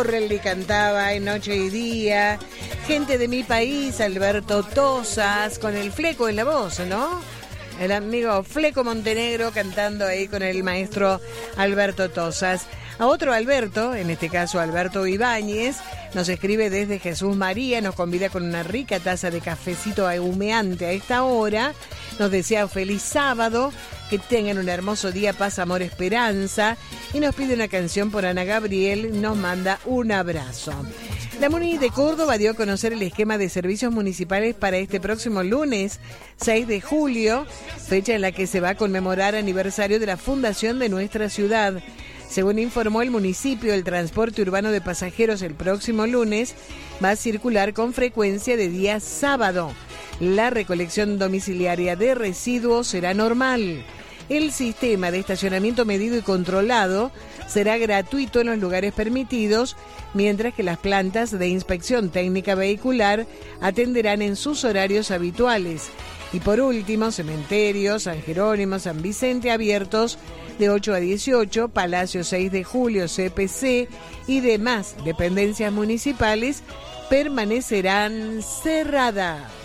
Morelli cantaba en Noche y Día. Gente de mi país, Alberto Tosas, con el Fleco en la voz, ¿no? El amigo Fleco Montenegro cantando ahí con el maestro Alberto Tosas. A otro Alberto, en este caso Alberto Ibáñez, nos escribe desde Jesús María, nos convida con una rica taza de cafecito humeante a esta hora. Nos desea feliz sábado, que tengan un hermoso día, paz, amor, esperanza. Y nos pide una canción por Ana Gabriel, nos manda un abrazo. La MUNI de Córdoba dio a conocer el esquema de servicios municipales para este próximo lunes, 6 de julio, fecha en la que se va a conmemorar aniversario de la fundación de nuestra ciudad. Según informó el municipio, el transporte urbano de pasajeros el próximo lunes va a circular con frecuencia de día sábado. La recolección domiciliaria de residuos será normal. El sistema de estacionamiento medido y controlado será gratuito en los lugares permitidos, mientras que las plantas de inspección técnica vehicular atenderán en sus horarios habituales. Y por último, cementerios, San Jerónimo, San Vicente abiertos de 8 a 18, Palacio 6 de Julio, CPC y demás dependencias municipales permanecerán cerradas.